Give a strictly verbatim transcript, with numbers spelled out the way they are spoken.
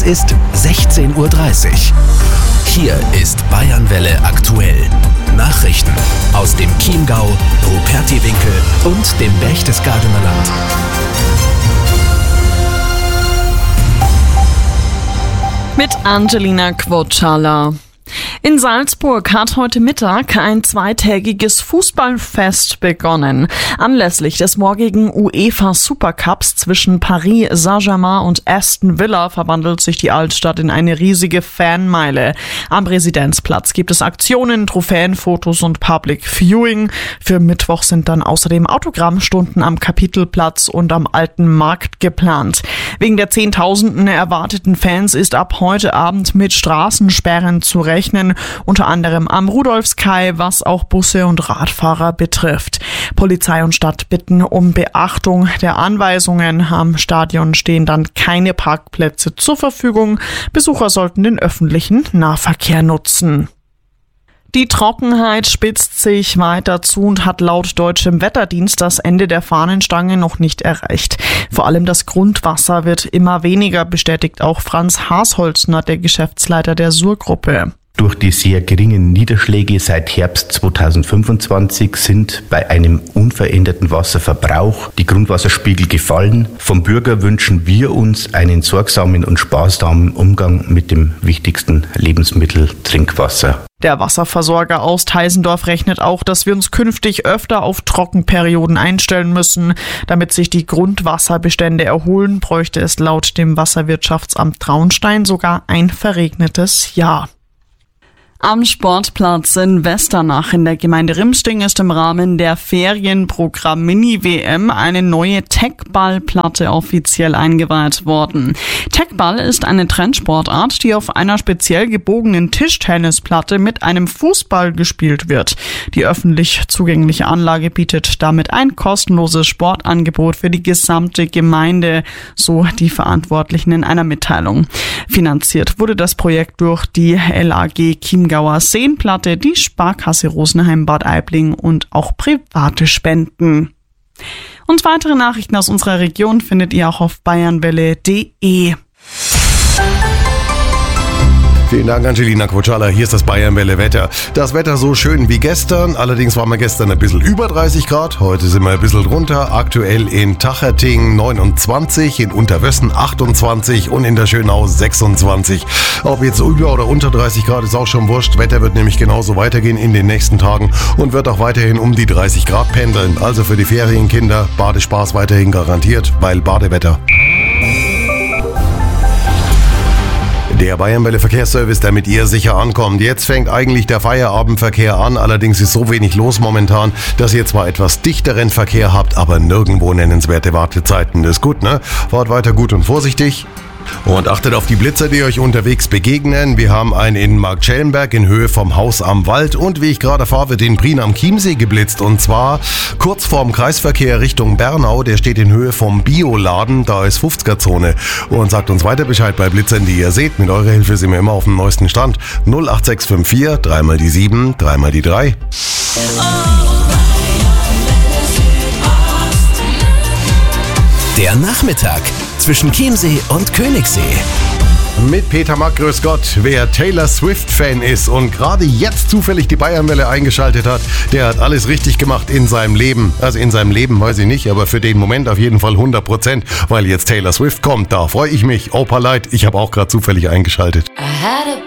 ist sechzehn Uhr dreißig. Hier ist Bayernwelle aktuell. Nachrichten aus dem Chiemgau, Rupertiwinkel und dem Berchtesgadener Land. Mit Angelina Quotschala. In Salzburg hat heute Mittag ein zweitägiges Fußballfest begonnen. Anlässlich des morgigen UEFA Supercups zwischen Paris Saint-Germain und Aston Villa verwandelt sich die Altstadt in eine riesige Fanmeile. Am Residenzplatz gibt es Aktionen, Trophäenfotos und Public Viewing. Für Mittwoch sind dann außerdem Autogrammstunden am Kapitelplatz und am Alten Markt geplant. Wegen der Zehntausenden erwarteten Fans ist ab heute Abend mit Straßensperren zu rechnen, unter anderem am Rudolfskai, was auch Busse und Radfahrer betrifft. Polizei und Stadt bitten um Beachtung der Anweisungen. Am Stadion stehen dann keine Parkplätze zur Verfügung. Besucher sollten den öffentlichen Nahverkehr nutzen. Die Trockenheit spitzt sich weiter zu und hat laut deutschem Wetterdienst das Ende der Fahnenstange noch nicht erreicht. Vor allem das Grundwasser wird immer weniger, bestätigt auch Franz Haasholzner, der Geschäftsleiter der S U R-Gruppe. Durch die sehr geringen Niederschläge seit Herbst zweitausendfünfundzwanzig sind bei einem unveränderten Wasserverbrauch die Grundwasserspiegel gefallen. Vom Bürger wünschen wir uns einen sorgsamen und sparsamen Umgang mit dem wichtigsten Lebensmittel Trinkwasser. Der Wasserversorger aus Teisendorf rechnet auch, dass wir uns künftig öfter auf Trockenperioden einstellen müssen. Damit sich die Grundwasserbestände erholen, bräuchte es laut dem Wasserwirtschaftsamt Traunstein sogar ein verregnetes Jahr. Am Sportplatz in Westernach in der Gemeinde Rimsting ist im Rahmen der Ferienprogramm Mini-W M eine neue Teckballplatte offiziell eingeweiht worden. Teckball ist eine Trendsportart, die auf einer speziell gebogenen Tischtennisplatte mit einem Fußball gespielt wird. Die öffentlich zugängliche Anlage bietet damit ein kostenloses Sportangebot für die gesamte Gemeinde, so die Verantwortlichen in einer Mitteilung. Finanziert wurde das Projekt durch die L A G Chiemgauer Seenplatte, die Sparkasse Rosenheim Bad Aibling und auch private Spenden. Und weitere Nachrichten aus unserer Region findet ihr auch auf bayernwelle punkt de. Vielen Dank, Angelina Quotschala. Hier ist das Bayernwelle Wetter. Das Wetter so schön wie gestern. Allerdings waren wir gestern ein bisschen über dreißig Grad. Heute sind wir ein bisschen drunter. Aktuell in Tacherting neunundzwanzig, in Unterwössen achtundzwanzig und in der Schönau sechsundzwanzig. Ob jetzt über oder unter dreißig Grad ist auch schon wurscht. Wetter wird nämlich genauso weitergehen in den nächsten Tagen und wird auch weiterhin um die dreißig Grad pendeln. Also für die Ferienkinder Badespaß weiterhin garantiert, weil Badewetter. Der Bayernwelle Verkehrsservice, der mit ihr sicher ankommt. Jetzt fängt eigentlich der Feierabendverkehr an. Allerdings ist so wenig los momentan, dass ihr zwar etwas dichteren Verkehr habt, aber nirgendwo nennenswerte Wartezeiten. Das ist gut, ne? Fahrt weiter gut und vorsichtig. Und achtet auf die Blitzer, die euch unterwegs begegnen. Wir haben einen in Marktschellenberg in Höhe vom Haus am Wald und wie ich gerade fahre, wird in Prien am Chiemsee geblitzt und zwar kurz vorm Kreisverkehr Richtung Bernau. Der steht in Höhe vom Bioladen, da ist fünfziger-Zone. Und sagt uns weiter Bescheid bei Blitzern, die ihr seht. Mit eurer Hilfe sind wir immer auf dem neuesten Stand. null acht sechs fünf vier, dreimal die sieben, dreimal die drei. Der Nachmittag zwischen Chiemsee und Königssee. Mit Peter Mack, grüß Gott. Wer Taylor Swift-Fan ist und gerade jetzt zufällig die Bayernwelle eingeschaltet hat, der hat alles richtig gemacht in seinem Leben. Also in seinem Leben weiß ich nicht, aber für den Moment auf jeden Fall hundert Prozent, weil jetzt Taylor Swift kommt. Da freue ich mich. Opa Leid, ich habe auch gerade zufällig eingeschaltet.